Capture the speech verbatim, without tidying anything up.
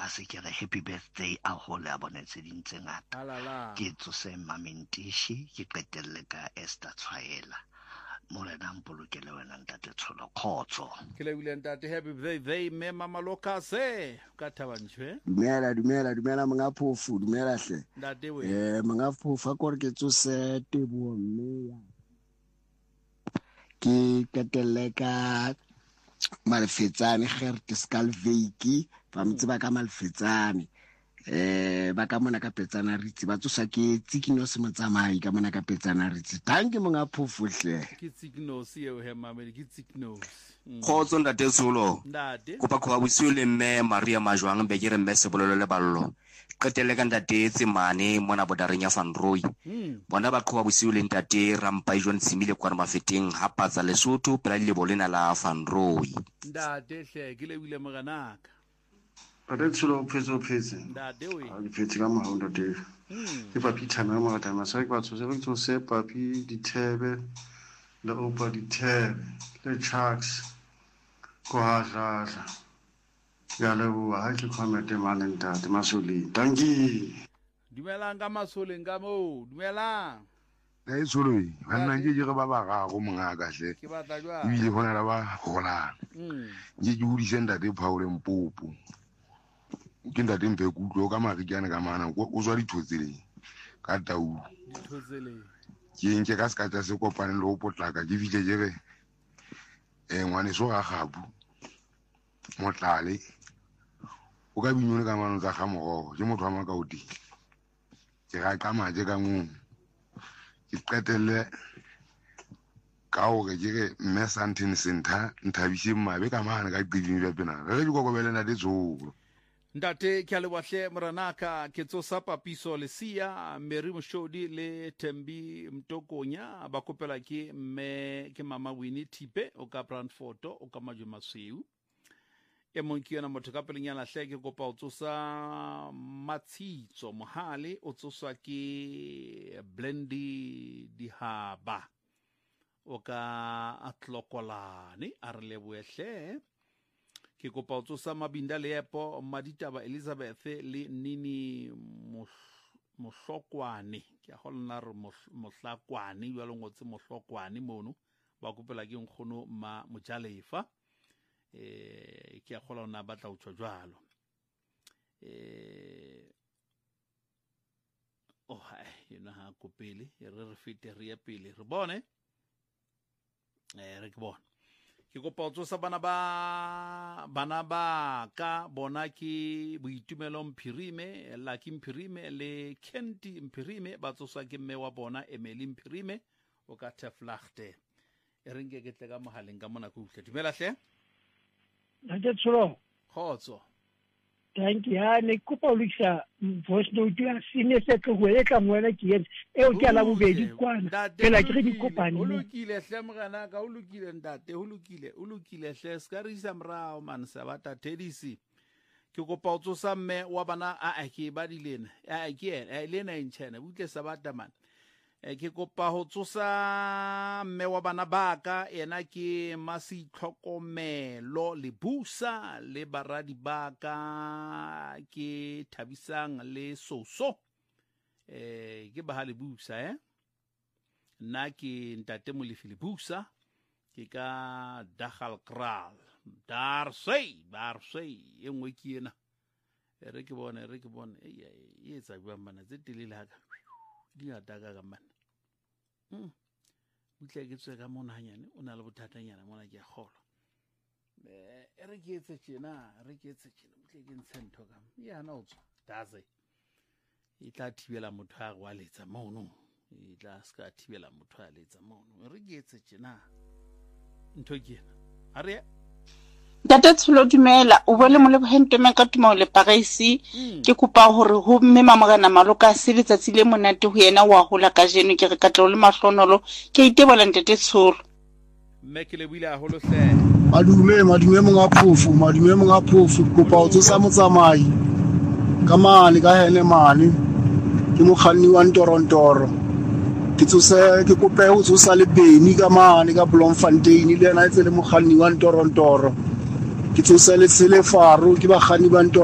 ga se ke re happy birthday a hole a bonetse dintse ngata ke tsose Mamentishi ke qetelle ka Esther Tshwaela molena mpolokele wena ntate Tsholo khotso ke le bile ntate happy birthday me mama Lokase ka thabantshwe dumela dumela dumela mga phofu dumela hle ntate we eh mga phofu a kore ke tsose Tebo mme ya ke qetelle ka Malfetsane Gert Skalveiki ba mtse ba ka Malfetsane eh ba ka mona ka Petsana Ritsi ba tsosa ke Tsikino se motsamai ka mona ka Petsana Ritsi tanke monga phofuhle ke Tsikino se yo he mamedi ke Tsikino khotso ntate Tsholo ntate kopa khoba bosiu le mme Maria Majwang be ke re mme se bololo le ballo qetelle ka ntate Tsemane mona bodareng ya Van Rooi bona ba khoba bosiu le ntate Rampai John Simile kwa mafeteng hapa tsa Lesotho pela le bolena la Van Rooi ntate hle ke le bile moganaka Ntate Tsholo phetso phetse ntate we a di phetse ka maho ntate ke papi thama ma ta ma sa ke ba tsose re tsose papi di thebe le opa di thebe le chucks ko ha jala ya le bua ha ke khomete manenta te masoli tanki dumelang ka masole nga mo dumelang e Tsholo banna ke je ba ba ga go monga ka hle ke batla jwa ile hona la ba hola je ke hudi senda de Paul Mpopo ke ntate mpe kutlo ka mari ke ana ka mana o zwa dithotsele ka tau dithotsele ke nke ka ska tsa se kopane le go potlaka ke fitse je re eh ngwane so ga gabu motlale o ka binyone ka mano tsa ga mogo je motho wa maka odi ke ga ka maje ka ngwe ke qetelle ka o ke je mme Santin Center nthabise mmabe ka mana ka qidini ba pena re di kokobele na de Tsholo ntate ke le wahle moranaka ke tsosa papiso le sia Mary Moshodi le Tembi Mtokonya ba kopela ke mme ke mama Winnie Tipe o ka Brandford o ka Maju Masweu e monki yona motho ka pelenyana hle ke kopa o tsosa Matsitso Mohale o tsosa ke Blendi Dihaba o ka Atlokolane a re leboehle ke kopa o tsosa Mabinda Leepo Maditaba Elizabeth le Nini Mohlokwane ke a holna re Mohlakwane ya lo ngotse Mohlokwane mono ba kopela ke nkgono ma Mojalefa eh ke a gola ona batla o tshwajalo eh oh hai yena ha kopele re re fete re ya pele re bone eh re ke bone ke kopa o tsosa bana ba bana ba ka bona ke Boitumelo Mphirime Lucky Mphirime le Kenti Mphirime ba tsosa ke mme wa bona Emily Mphirime o ka Teflachte e renge ke tla ka mohaleng ka mona go hle dumela hle ntate Tsholo khotso thank you ha ne kopa o lisa voice note ya sine se tlo go e ka ngwana ke yena e o ke la bobedi kwana pela ke re di kopane o lokile hle mogana ka o lokile ntate o lokile o lokile hle ska re isa mrao man sa bata tedisi ke kopa o tsosa mme wa bana a a ke ba dilena a ke ena lena intshana butle sa bata man ke kopa ho tsosa mme wa bana baka ena ke Masi Tlhokomelo le Busa le baradi baka ke Thabisang le Soso eh ke ba le Busa eh nna ke ntate Molefile Busa ke ka Dagal Kral Darsey Darsey engwe ke ena re ke bone re ke bone e etsa jwa mana tse telele haka di ataka ka mana mm butle ke tswe ka mona hanyane o na le bothatanyana mona ke a gola eh re ke etse tjena re ke etse tjena butle ke ntshentho ka ya na o tswa daze e tla thibela motho a go aletsa mono e tla ska thibela motho a aletsa mono re ke etse tjena ntho ke a re Ntate Tsholo dumela o bole mo le bohente me ka tuma le Parisi ke kopa hore ho mme mamogana Maloka se letsatsi le monate ho yena wa hola ka jeno ke re ka tlo le mahlonolo ke itebola Ntate Tsholo mme ke le buile a holo hle madume madume monga phofu madume monga phofu kopa o tsosa motsamai ka mane ka hene mane ke mokganni wa Ntorontoro ke tsose ke kope ho tsosa le Beni ka mane ka Bloemfontein le yena etse le mokganni wa Ntorontoro ke tsose le Selefaro ke bakganni ba